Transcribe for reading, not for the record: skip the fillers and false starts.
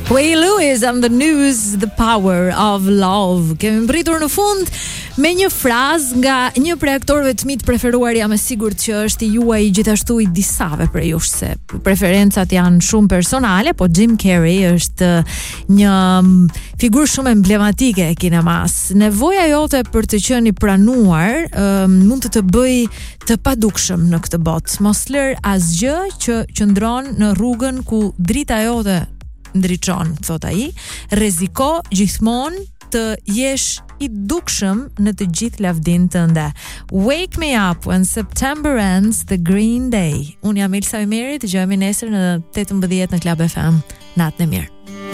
Huey Lewis and the News, The Power of Love. Kemi mbritur në fund me një frazë nga një prej aktorëve të mi të preferuar, jam e sigurt që është i juaj gjithashtu i disave prej jush, se preferencat janë shumë personale, po Jim Carrey është një figurë shumë emblematike e kinemas. Nevoja jote për të qenë i pranuar mund të bëj të padukshëm në këtë botë. Mos lër asgjë që qëndron në rrugën ku drita jote ndriçon, thot ai. Rreziko gjithmonë të jesh i dukshëm në të gjithë lavdin tënde. Wake me up when September ends, the Green Day. Unë jam Elsa Imeri, të gjojmë nesër në 18 në Club FM. Natën e mirë.